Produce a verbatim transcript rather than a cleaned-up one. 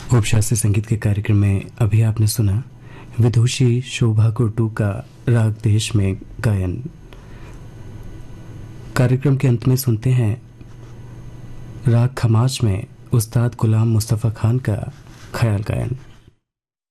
उपशास्त्रीय संगीत के कार्यक्रम में अभी आपने सुना विदुषी शोभा कुर्टू का राग देश में गायन। कार्यक्रम के अंत में सुनते हैं राग खमाज में उस्ताद गुलाम मुस्तफा खान का ख्याल गायन।